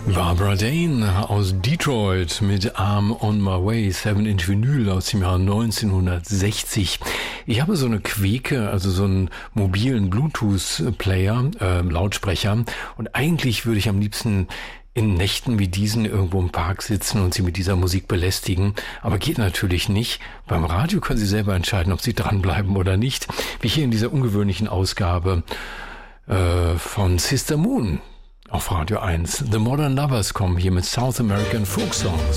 Barbara Dane aus Detroit mit I'm on my way, 7-inch Vinyl aus dem Jahr 1960. Ich habe so eine Queke, also so einen mobilen Bluetooth-Player, Lautsprecher, und eigentlich würde ich am liebsten in Nächten wie diesen irgendwo im Park sitzen und Sie mit dieser Musik belästigen. Aber geht natürlich nicht. Beim Radio können Sie selber entscheiden, ob Sie dranbleiben oder nicht. Wie hier in dieser ungewöhnlichen Ausgabe von Sister Moon auf Radio 1. The Modern Lovers kommen hier mit South American Folk Songs.